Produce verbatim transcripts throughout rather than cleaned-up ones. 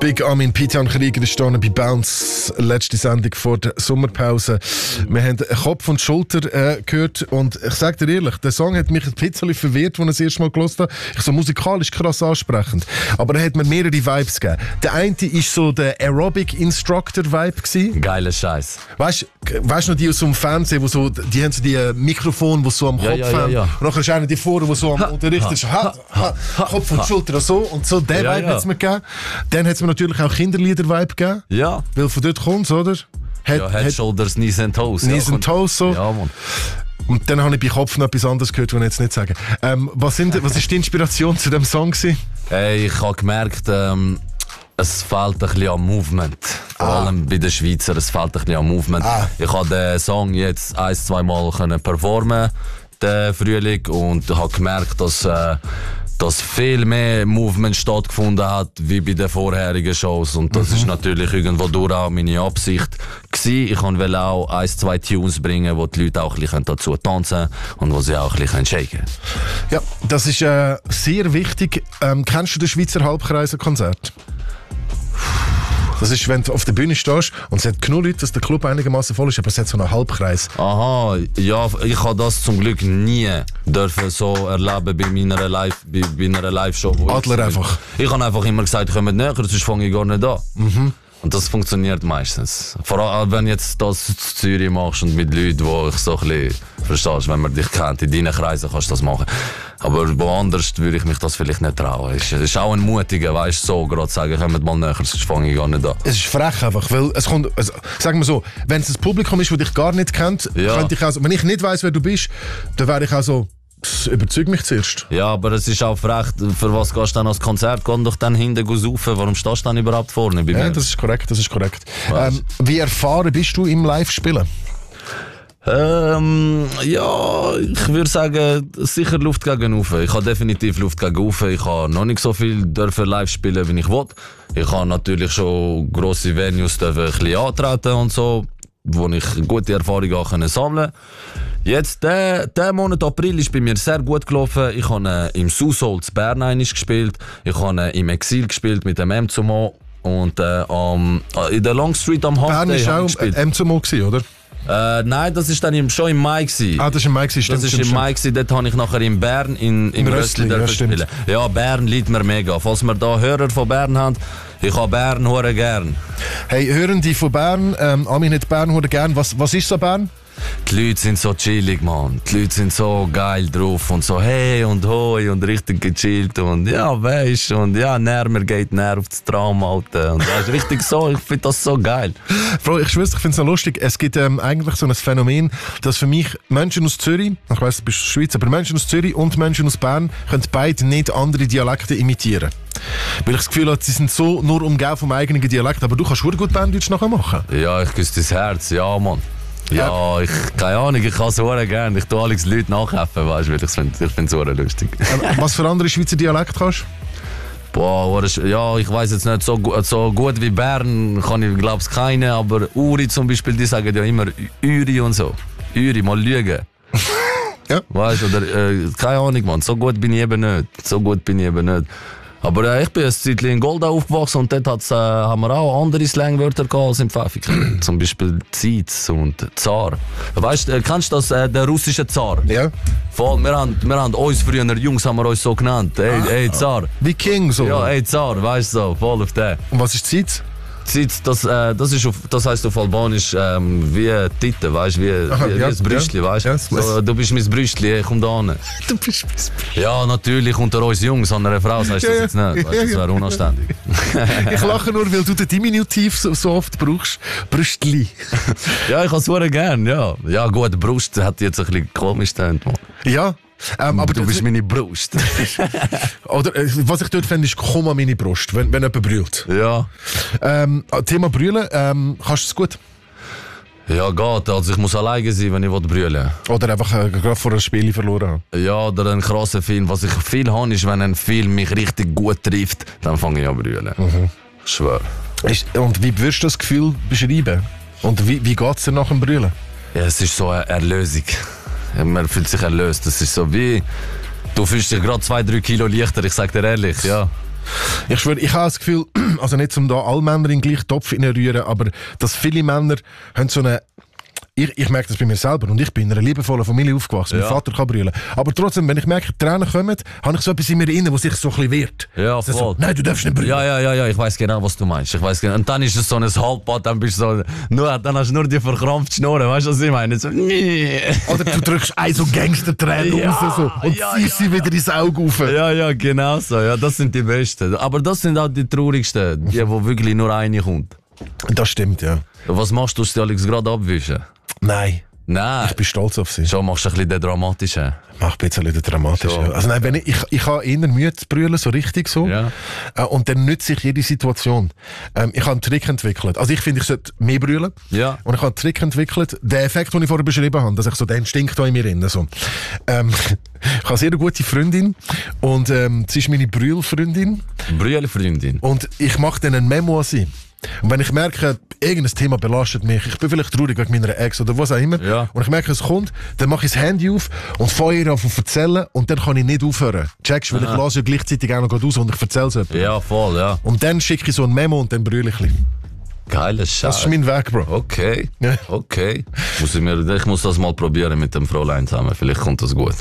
Big Armin, Pitian Krieger ist hier bei Bounce, letzte Sendung vor der Sommerpause. Wir haben Kopf und Schulter äh, gehört und ich sage dir ehrlich, der Song hat mich ein bisschen verwirrt, als ich das erste Mal gehört habe. Ich so musikalisch krass ansprechend, aber er hat mir mehrere Vibes gegeben. Der eine war so der Aerobic Instructor Vibe gewesen. Geiler Scheiß. Weißt du noch die aus dem Fernsehen, wo so, die haben so die Mikrofon, die so am Kopf ja, ja, ja, haben ja. und dann ist einer die vorne, der so am Unterricht ist. Ha, ha, ha, Kopf und Schulter so und so, der ja, Vibe ja. hat es mir gegeben. Dann hat es mir natürlich auch Kinderlieder-Vibe gegeben. Ja. Weil von dort kommt es, oder? Head, ja, Head, Shoulders, Knees and Toes. Knees ja, and Toes, so. Ja, Mann. Und dann habe ich bei Kopf noch etwas anderes gehört, was ich jetzt nicht sagen. Ähm, was, sind, was ist die Inspiration zu diesem Song gewesen? Hey, ich habe gemerkt, ähm, es fehlt ein bisschen am Movement. Vor ah. allem bei den Schweizer, es fehlt ein bisschen am Movement. Ah. Ich habe den Song jetzt ein, zwei Mal können performen, den Frühling, und habe gemerkt, dass, äh, dass viel mehr Movement stattgefunden hat, wie bei den vorherigen Shows. Und das mhm. ist natürlich irgendwo durch auch meine Absicht gewesen. Ich wollte auch ein, zwei Tunes bringen, wo die Leute auch ein bisschen dazu tanzen und wo sie auch ein bisschen shaken können. Ja, das ist äh, sehr wichtig. Ähm, kennst du das Schweizer Halbkreise-Konzert? Das ist, wenn du auf der Bühne stehst und es hat genug Leute, dass der Club einigermaßen voll ist, aber es hat so einen Halbkreis. Aha, ja, ich habe das zum Glück nie dürfen so erleben bei meiner Live, bei, bei einer Live-Show. Adler ich, einfach. Ich habe einfach immer gesagt, kommt näher, sonst fange ich gar nicht an. Mhm. Und das funktioniert meistens. Vor allem, wenn du jetzt das in Zürich machst und mit Leuten, die ich so ein bisschen, verstehst, wenn man dich kennt, in deinen Kreisen kannst du das machen. Aber woanders würde ich mich das vielleicht nicht trauen. Es ist auch ein Mutiger, weißt du, so gerade sagen, kommt mal näher, sonst fange ich gar nicht an. Es ist frech einfach, weil es kommt, also, sagen wir so, wenn es ein Publikum ist, das dich gar nicht kennt, ja. könnte ich auch so, wenn ich nicht weiss, wer du bist, dann wäre ich auch so, das überzeugt mich zuerst. Ja, aber es ist auch frech, für was gehst du dann als Konzert? Geh doch dann hinten saufen, warum stehst du dann überhaupt vorne bei mir? Ja, das ist korrekt, das ist korrekt. Ähm, wie erfahren bist du im Live-Spielen? Ähm, ja, ich würde sagen, sicher Luft gegen rauf. Ich habe definitiv Luft gegen rauf. Ich habe noch nicht so viel dürfen live spielen, wie ich wollte. Ich habe natürlich schon grosse Venues dürfen ein bisschen antreten und so, wo ich gute Erfahrungen sammeln konnte. Jetzt, der, der Monat April ist bei mir sehr gut gelaufen. Ich habe äh, im Susol zu Bern einmal gespielt. Ich habe äh, im Exil gespielt mit dem M zwei Mo. Und äh, um, in der Long Street am Half Day Bern war auch M zwei Mo, oder? Äh, nein, das war dann im, schon im Mai. Gewesen. Ah, das war im Mai, stimmt. Das war im Mai, gewesen. Dort habe ich nachher in Bern in, in Rössli ja, spielen. Ja, Bern liegt mir mega. Falls wir da Hörer von Bern haben, ich habe Bern hure gern. Hey, hören die von Bern, ähm, Armin hat Bern hure gern. Was, was ist so Bern? Die Leute sind so chillig, Mann. Die Leute sind so geil drauf und so hey und hoi und richtig gechillt und ja, weisst und ja, näher mir geht näher auf das Traum, Alter. Und das ist richtig so, ich finde das so geil. Bro, ich schwör's, ich finde es so lustig. Es gibt ähm, eigentlich so ein Phänomen, dass für mich Menschen aus Zürich, ich weiss, du bist aus der Schweiz, aber Menschen aus Zürich und Menschen aus Bern können beide nicht andere Dialekte imitieren. Weil ich das Gefühl habe, sie sind so nur umgeben vom eigenen Dialekt, aber du kannst verdammt gut Berndeutsch nachher machen. Ja, ich küsse dein Herz, ja, Mann. Ja, ich, keine Ahnung, ich kann es sehr gerne. Ich tue alle Leute nachhelfen, weißt du, weil ich finde es sehr lustig. Was für andere Schweizer Dialekt kannst du? Boah, ja, ich weiss jetzt nicht, so, so gut wie Bern kann ich, glaube ich, keine, aber Uri zum Beispiel, die sagen ja immer Uri und so. Uri, mal lügen. Ja. Weißt du, oder, äh, keine Ahnung, Mann, so gut bin ich eben nicht. So gut bin ich eben nicht. Aber äh, ich bin ein Zeitchen in Golda aufgewachsen und dort hat's, äh, haben wir auch andere Slangwörter gehabt als im Pfäffik. Zum Beispiel Zietz und Zar. Weißt du, äh, kennst du das, äh, der russische Zar? Ja. Voll, wir haben, wir haben uns früher, Jungs haben wir uns so genannt. Ey, ah, ey Zar. Wie King so? Ja, ey Zar, weißt du, so, voll auf den. Und was ist Zietz? Zietz, das, äh, das, ist auf, das heisst auf Albanisch ähm, wie Titte, weißt du, wie, Aha, wie, ja, wie das Brüstli, ja, weißt du? Ja, so, du bist mein Brüstli, ich komm da hin. Du bist mein Brüstli. Ja, natürlich, unter uns Jungs, an einer Frau sagst du das jetzt nicht, weißt, das wäre unanständig. Ich lache nur, weil du den Diminutiv so, so oft brauchst. Brüstli. Ja, ich kann es sehr gerne, ja. Ja gut, Brust hat jetzt ein bisschen komisch getönt, Mann. Ja. Ähm, aber du bist meine Brust. Oder äh, was ich dort finde, ist komm an meine Brust, wenn, wenn jemand brüllt. Ja. Ähm, Thema Brüllen, ähm, kannst du es gut? Ja, geht. Also ich muss alleine sein, wenn ich brüllen will. Oder einfach äh, gerade vor einem Spiel verloren haben. Ja, oder einen krassen Film. Was ich viel habe, ist, wenn ein Film mich richtig gut trifft, dann fange ich an zu brüllen. Mhm. Ich schwör. Ist, und wie würdest du das Gefühl beschreiben? Und wie, wie geht es dir nach dem Brüllen? Ja, es ist so eine Erlösung. Man fühlt sich erlöst. Das ist so wie, du fühlst dich gerade zwei, drei Kilo leichter, ich sag dir ehrlich, ja. Ich schwöre, ich habe das Gefühl, also nicht um da alle Männer in den gleichen Topf rühren, aber dass viele Männer haben so eine Ich, ich merke das bei mir selber und ich bin in einer liebevollen Familie aufgewachsen. Ja. Mein Vater kann brüllen. Aber trotzdem, wenn ich merke, Tränen kommen, habe ich so etwas in mir inne, was sich so ein bisschen wehrt. Ja, also voll. So, nein, du darfst nicht brüllen. Ja, ja, ja, ja, ich weiß genau, was du meinst. Ich weiß genau. Und dann ist es so ein Halbbad, dann bist du so, nur, dann hast du nur die verkrampfte Schnurren, weißt du, was ich meine? So, nee. Oder du drückst ein so Gangster-Tränen Ja, raus so, und ja, ziehst ja, sie wieder ins Auge auf. Ja, ja, genau so. Ja, das sind die Besten. Aber das sind auch die traurigsten, die, wo wirklich nur eine kommt. Das stimmt, ja. Was machst du, Alex, gerade abwischen? Nein. Nein. Ich bin stolz auf sie. Schon machst du ein bisschen den dramatischen. Mach ein bisschen den dramatischen. Schon. Also nein, wenn ich, ich, ich habe eher Mühe zu brüllen, so richtig so. Ja. Äh, und dann nütze ich jede Situation. Ähm, ich habe einen Trick entwickelt. Also ich finde, ich sollte mehr brüllen. Ja. Und ich habe einen Trick entwickelt. Der Effekt, den ich vorher beschrieben habe, dass ich so den Instinkt da in mir drin so. Ähm, ich habe eine sehr gute Freundin und ähm, sie ist meine Brüllfreundin. Brühlfreundin. Und ich mache dann ein Memo an sie. Und wenn ich merke, irgendein Thema belastet mich, ich bin vielleicht traurig wegen meiner Ex oder was auch immer, Ja. und ich merke, es kommt, dann mache ich das Handy auf und fange ihr an zu erzählen und dann kann ich nicht aufhören. Checkst, weil Aha. ich lasse ja gleichzeitig auch noch gerade aus und ich erzähle es jemandem. Ja, voll, ja. Und dann schicke ich so ein Memo und dann brülle ich ein bisschen. Geiler Scheiß. Das ist mein Weg, Bro. Okay, Ja. okay. Muss ich, mir, ich muss das mal probieren mit dem Fräulein zusammen. Vielleicht kommt das gut.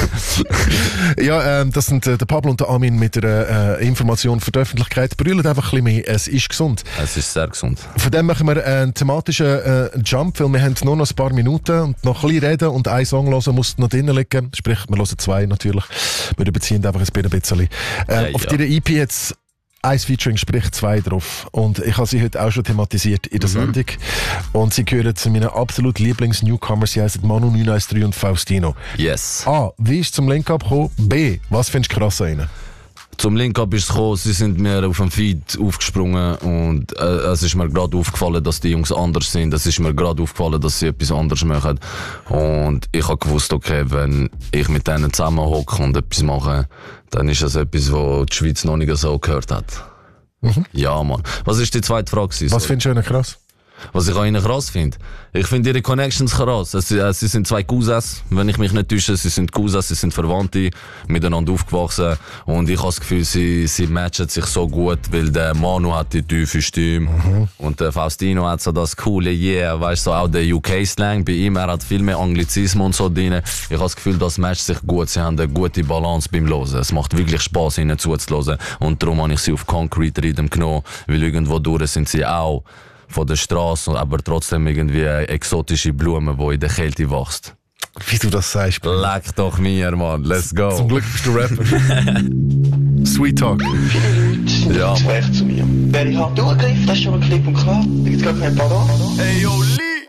Ja, ähm, das sind äh, der Pablo und der Armin mit der äh, Information für die Öffentlichkeit. Brüllen einfach ein bisschen mehr, es ist gesund. Es ist sehr gesund. Von dem machen wir einen thematischen äh, Jump, weil wir haben nur noch ein paar Minuten und noch ein bisschen reden und einen Song hören muss noch drinnen liegen. Sprich, wir hören zwei natürlich. Wir überziehen einfach ein bisschen. Äh, Ja, auf ja. dieser E P jetzt ein Featuring, sprich zwei drauf. Und ich habe sie heute auch schon thematisiert in der Mhm. Sendung. Und sie gehören zu meinen absoluten Lieblings-Newcomers. Sie heißen Manu neun eins drei und Faustino. Yes. A. Wie ist zum Link-Up gekommen? B. Was findest du krass an ihnen? Zum Link-Up ist es gekommen, sie sind mir auf dem Feed aufgesprungen und äh, es ist mir gerade aufgefallen, dass die Jungs anders sind. Es ist mir gerade aufgefallen, dass sie etwas anderes machen. Und ich habe gewusst, okay, wenn ich mit denen zusammen hocke und etwas mache, dann ist das etwas, was die Schweiz noch nicht so gehört hat. Mhm. Ja, Mann. Was ist die zweite Frage? gewesen? Was Sorry. findest du an ihnen krass? Was ich an ihnen krass finde. Ich finde ihre Connections krass. Es, äh, sie sind zwei Cousins, wenn ich mich nicht täusche. Sie sind Cousins, sie sind Verwandte, miteinander aufgewachsen. Und ich habe das Gefühl, sie, sie matchen sich so gut, weil der Manu hat die tiefe Stimme. Mhm. Und der Faustino hat so das coole Yeah, weißt du, so auch der U K-Slang bei ihm. Er hat viel mehr Anglizismen und so drin. Ich habe das Gefühl, das matcht sich gut. Sie haben eine gute Balance beim Hören. Es macht wirklich Spass, ihnen zuzuhören. Und darum habe ich sie auf Concrete Rhythm genommen, weil irgendwo durch sind sie auch von der Straße, aber trotzdem irgendwie eine exotische Blume, die in der Kälte wächst. Wie du das sagst. Leck doch mir, Mann. Let's go. Zum Glück bist du Rapper. Sweet Talk. Viele Leute Ja, ja, zu mir. Wenn ich hart durchgreife, das ist schon ein Klipp und klar. Da gibt's gar keinen Pardon. Hey yo, Lee!